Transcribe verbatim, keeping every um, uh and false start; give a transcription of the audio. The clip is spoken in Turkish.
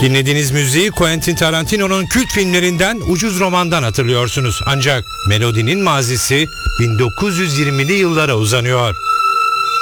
Dinlediğiniz müziği Quentin Tarantino'nun kült filmlerinden Ucuz Roman'dan hatırlıyorsunuz. Ancak melodinin mazisi bin dokuz yüz yirmili yıllara uzanıyor.